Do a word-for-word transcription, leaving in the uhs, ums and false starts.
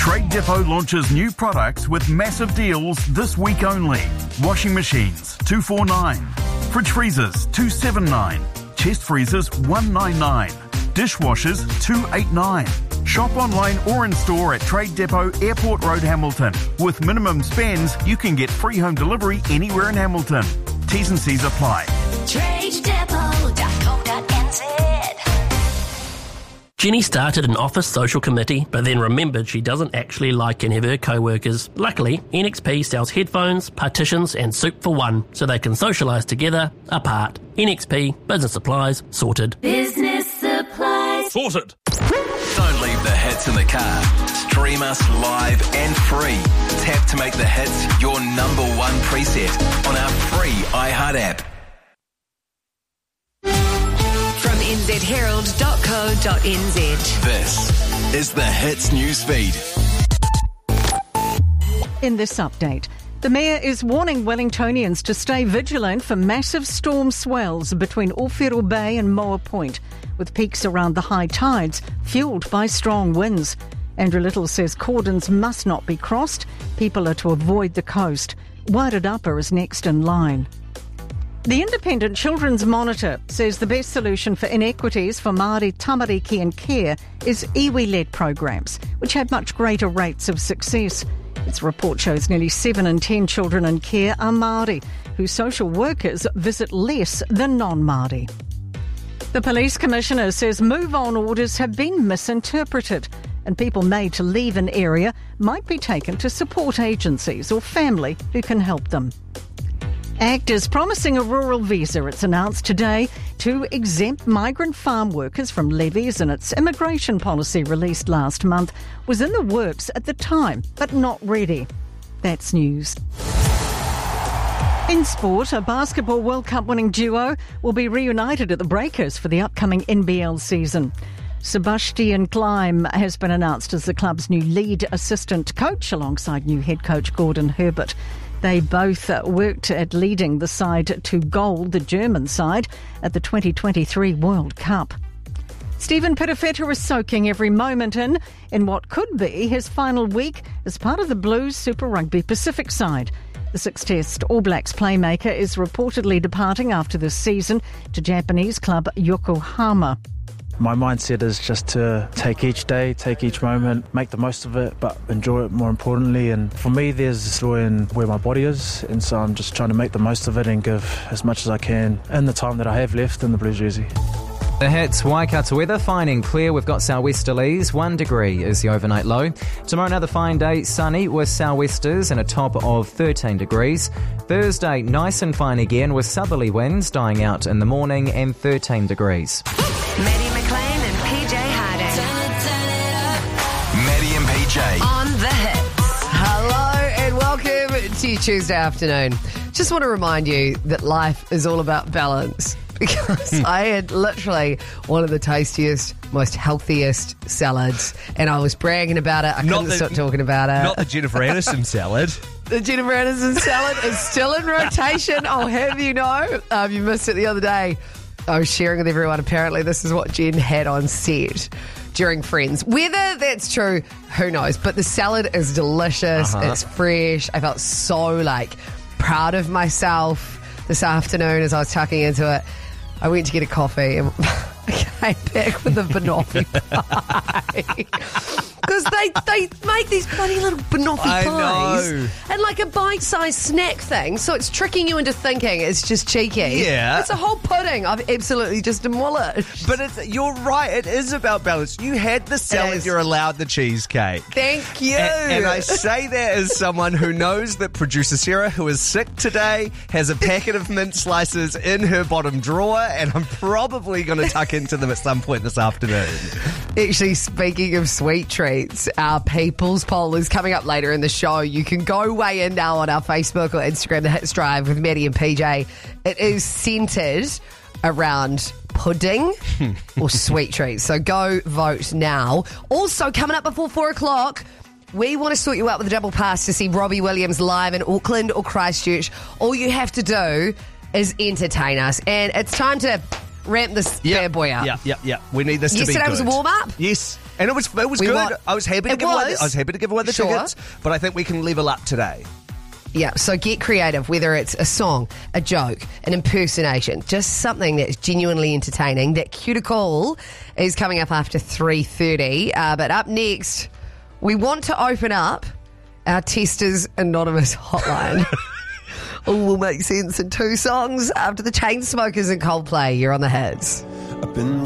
Trade Depot launches new products with massive deals this week only. Washing machines, two four nine. Fridge freezers, two seven nine. Chest freezers, one nine nine. Dishwashers, two eight nine. Shop online or in store at Trade Depot, Airport Road, Hamilton. With minimum spends, you can get free home delivery anywhere in Hamilton. T's and C's apply. trade depot dot co dot n z. Jenny started an office social committee, but then remembered she doesn't actually like any of her co-workers. Luckily, N X P sells headphones, partitions and soup for one, so they can socialise together, apart. N X P, business supplies, sorted. Business supplies. Sorted. Don't leave the hits in the car. Stream us live and free. Tap to make the hits your number one preset on our free iHeart app. From n z herald dot co dot n z. This is the Hits newsfeed. In this update, the Mayor is warning Wellingtonians to stay vigilant for massive storm swells between Ōwhiro Bay and Moa Point, with peaks around the high tides fuelled by strong winds. Andrew Little says cordons must not be crossed. People are to avoid the coast. Wairarapa is next in line. The Independent Children's Monitor says the best solution for inequities for Māori tamariki and care is iwi-led programs, which have much greater rates of success. Its report shows nearly seven in ten children in care are Māori, whose social workers visit less than non-Māori. The Police Commissioner says move-on orders have been misinterpreted, and people made to leave an area might be taken to support agencies or family who can help them. ACT is promising a rural visa, it's announced today, to exempt migrant farm workers from levies, and its immigration policy released last month was in the works at the time, but not ready. That's news. In sport, a Basketball World Cup winning duo will be reunited at the Breakers for the upcoming N B L season. Sebastian Klein has been announced as the club's new lead assistant coach alongside new head coach Gordon Herbert. They both worked at leading the side to gold, the German side, at the twenty twenty-three World Cup. Stephen Perofeta is soaking every moment in, in what could be his final week as part of the Blues Super Rugby Pacific side. The six-test All Blacks playmaker is reportedly departing after this season to Japanese club Yokohama. My mindset is just to take each day, take each moment, make the most of it, but enjoy it more importantly. And for me, there's joy in where my body is, and so I'm just trying to make the most of it and give as much as I can in the time that I have left in the blue jersey. The Hits Waikato weather, fine and clear. We've got sou'westerlies. One degree is the overnight low. Tomorrow, another fine day, sunny with sou'westers and a top of thirteen degrees. Thursday, nice and fine again with southerly winds dying out in the morning and thirteen degrees. Maddie McLean and P J Harding. Maddie and P J. On the Hits. Hello and welcome to your Tuesday afternoon. Just want to remind you that life is all about balance, because I had literally one of the tastiest, most healthiest salads, and I was bragging about it. I Not couldn't the- stop talking about it. Not the Jennifer Aniston salad. The Jennifer Aniston salad is still in rotation, I'll have you know. Um, you missed it the other day. I was sharing with everyone, apparently this is what Jen had on set during Friends. Whether that's true, who knows? But the salad is delicious. Uh-huh. It's fresh. I felt so, like, proud of myself this afternoon as I was tucking into it. I went to get a coffee and I came back with a banoffee pie. Because they, they make these bloody little banoffee I pies know. and like a bite-sized snack thing, so it's tricking you into thinking it's just cheeky. Yeah. It's a whole pudding. I've absolutely just demolished. But it's, you're right, it is about balance. You had the salad, is. you're allowed the cheesecake. Thank you. And, and I say that as someone who knows that producer Sarah, who is sick today, has a packet of mint slices in her bottom drawer, and I'm probably going to tuck into them at some point this afternoon. Actually, speaking of sweet treats, our People's Poll is coming up later in the show. You can go weigh in now on our Facebook or Instagram, The Hits Drive with Maddie and P J. It is centred around pudding or sweet treats. So go vote now. Also, coming up before four o'clock, we want to sort you out with a double pass to see Robbie Williams live in Auckland or Christchurch. All you have to do is entertain us. And it's time to ramp this Yep, bad boy up. Yeah, yeah, yeah. We need this to be Yesterday good. was a warm-up. Yes. And it was it was We good. want- I was happy to It give away. was. The, I was happy to give away the Sure. tickets, but I think we can level up today. Yeah, so get creative, whether it's a song, a joke, an impersonation, just something that's genuinely entertaining. That cuticle is coming up after three thirty. Uh, but up next, we want to open up our Testers Anonymous hotline. All will make sense in two songs after the Chainsmokers and Coldplay. You're on the hits.